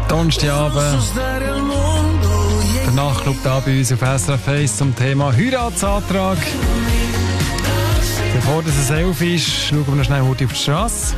Donnerstagabend. Der Nachtclub da bei uns auf SRF 1 zum Thema Heiratsantrag. Bevor es 11 ist, schauen wir noch schnell auf die Straße.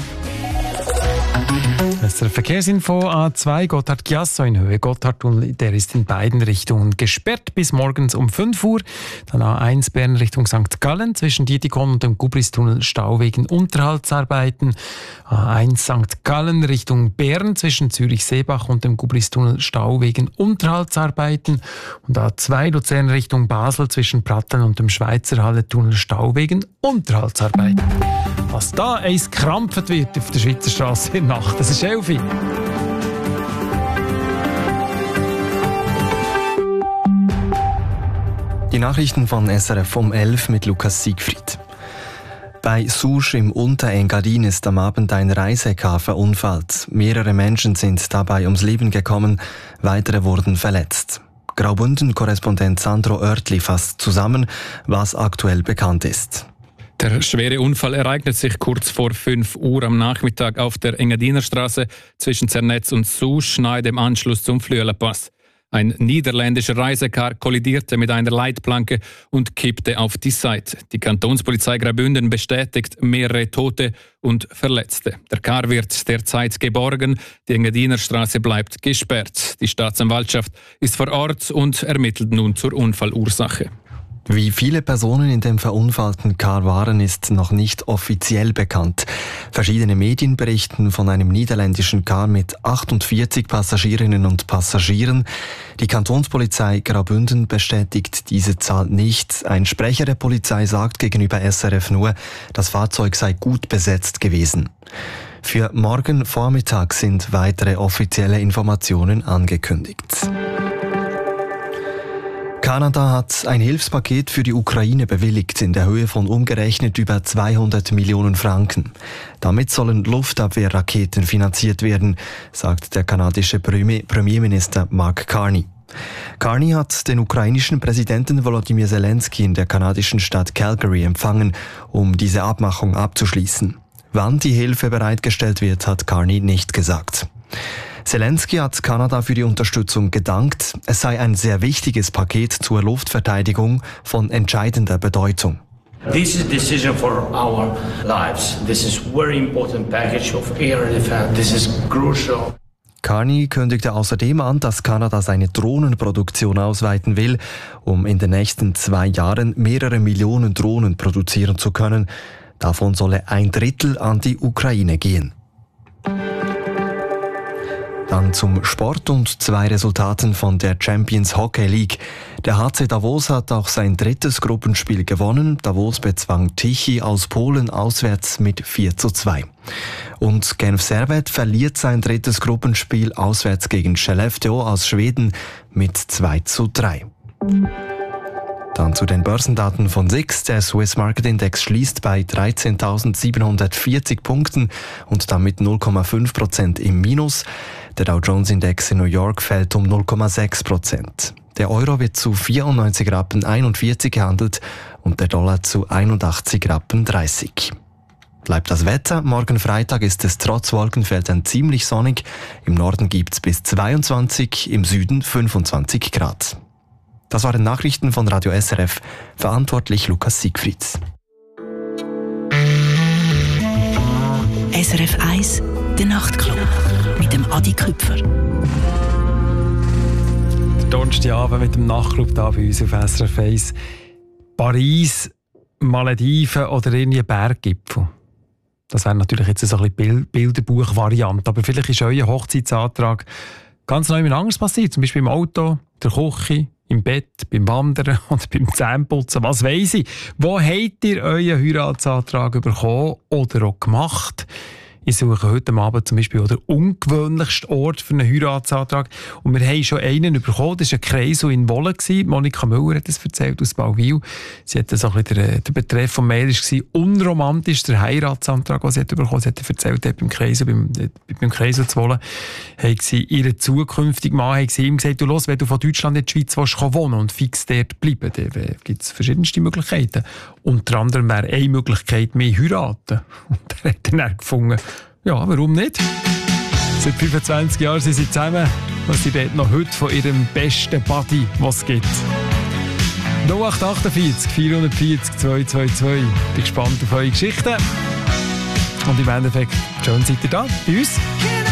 Das ist der Verkehrsinfo A2 Gotthard-Chiasso in Höhe Gotthardtunnel. Der ist in beiden Richtungen gesperrt bis morgens um 5 Uhr. Dann A1 Bern Richtung St. Gallen zwischen Dietikon und dem Gubristunnel Stau wegen Unterhaltsarbeiten. A1 St. Gallen Richtung Bern zwischen Zürich-Seebach und dem Gubristunnel Stau wegen Unterhaltsarbeiten. Und A2 Luzern Richtung Basel zwischen Pratteln und dem Schweizer Halle-Tunnel Stau wegen Unterhaltsarbeiten. Was da eins krampft wird auf der Schweizer Straße in der Nacht, das ist 11 Uhr. Die Nachrichten von SRF um 11 mit Lukas Siegfried. Bei Susch im Unterengadin ist am Abend ein Reisekar verunfallt. Mehrere Menschen sind dabei ums Leben gekommen, weitere wurden verletzt. Graubünden-Korrespondent Sandro Oertli fasst zusammen, was aktuell bekannt ist. Der schwere Unfall ereignet sich kurz vor 5 Uhr am Nachmittag auf der Engadiner Straße zwischen Zernetz und Susch nahe dem Anschluss zum Flüelerpass. Ein niederländischer Reisekar kollidierte mit einer Leitplanke und kippte auf die Seite. Die Kantonspolizei Graubünden bestätigt mehrere Tote und Verletzte. Der Kar wird derzeit geborgen, die Engadiner Straße bleibt gesperrt. Die Staatsanwaltschaft ist vor Ort und ermittelt nun zur Unfallursache. Wie viele Personen in dem verunfallten Car waren, ist noch nicht offiziell bekannt. Verschiedene Medien berichten von einem niederländischen Car mit 48 Passagierinnen und Passagieren. Die Kantonspolizei Graubünden bestätigt diese Zahl nicht. Ein Sprecher der Polizei sagt gegenüber SRF nur, das Fahrzeug sei gut besetzt gewesen. Für morgen Vormittag sind weitere offizielle Informationen angekündigt. Kanada hat ein Hilfspaket für die Ukraine bewilligt in der Höhe von umgerechnet über 200 Millionen Franken. Damit sollen Luftabwehrraketen finanziert werden, sagt der kanadische Premierminister Mark Carney. Carney hat den ukrainischen Präsidenten Volodymyr Zelensky in der kanadischen Stadt Calgary empfangen, um diese Abmachung abzuschließen. Wann die Hilfe bereitgestellt wird, hat Carney nicht gesagt. Zelensky hat Kanada für die Unterstützung gedankt. Es sei ein sehr wichtiges Paket zur Luftverteidigung von entscheidender Bedeutung. This is a decision for our lives. This is a very important package of air defense. This is crucial. Carney kündigte außerdem an, dass Kanada seine Drohnenproduktion ausweiten will, um in den nächsten 2 Jahren mehrere Millionen Drohnen produzieren zu können. Davon solle 1/3 an die Ukraine gehen. Dann zum Sport und 2 Resultaten von der Champions Hockey League. Der HC Davos hat auch sein 3. Gruppenspiel gewonnen. Davos bezwang Tichy aus Polen auswärts mit 4:2. Und Genf Servette verliert sein 3. Gruppenspiel auswärts gegen Skellefteå aus Schweden mit 2:3. Dann zu den Börsendaten von SIX. Der Swiss Market Index schließt bei 13.740 Punkten und damit 0,5% im Minus. Der Dow Jones Index in New York fällt um 0,6%. Der Euro wird zu 94,41 Rappen gehandelt und der Dollar zu 81,30 Rappen. Bleibt das Wetter. Morgen Freitag ist es trotz Wolkenfeldern ziemlich sonnig. Im Norden gibt's bis 22, im Süden 25 Grad. Das waren Nachrichten von Radio SRF. Verantwortlich Lukas Siegfried. SRF 1, der Nachtclub mit dem Adi Küpfer. Der Donnerstagabend mit dem Nachtclub da bei uns auf SRF 1. Paris, Malediven oder irgendwie Berggipfel. Das wäre natürlich jetzt so ein bisschen Bilderbuch-Variante. Aber vielleicht ist euer Hochzeitsantrag ganz neu anders passiert. Zum Beispiel im Auto, der Küche, im Bett, beim Wandern oder beim Zähneputzen. Was weiss ich? Wo habt ihr euren Heiratsantrag bekommen oder auch gemacht? Ich suche heute Abend zum Beispiel den ungewöhnlichsten Ort für einen Heiratsantrag. Und wir haben schon einen bekommen. Das war ein Kreisel in Wohlen. Monika Müller hat es erzählt aus Bauwil. Sie hat so ein bisschen der Betreff vom Mail war unromantisch, der Heiratsantrag, den sie hat bekommen. Sie hat erzählt, beim Kreisel zu Wohlen, haben sie ihren zukünftigen Mann haben sie ihm gesagt, du los, wenn du von Deutschland in die Schweiz wohnen und fix dort bleiben, dann gibt es verschiedenste Möglichkeiten. Unter anderem wäre eine Möglichkeit mehr heiraten. Und er hat dann gefunden, ja, warum nicht? Seit 25 Jahren sind sie zusammen und sie reden noch heute von ihrem besten Buddy, was es gibt. 0848 440 222. Bin gespannt auf eure Geschichten. Und im Endeffekt, schön seid ihr da bei uns.